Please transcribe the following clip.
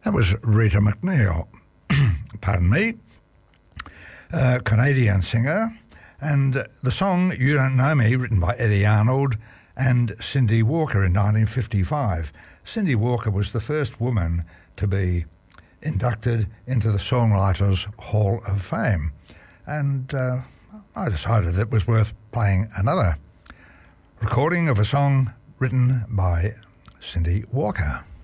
That was Rita McNeil, pardon me, a Canadian singer, and the song You Don't Know Me, written by Eddie Arnold and Cindy Walker in 1955. Cindy Walker was the first woman to be inducted into the Songwriters Hall of Fame, and I decided it was worth playing another recording of a song written by Cindy Walker.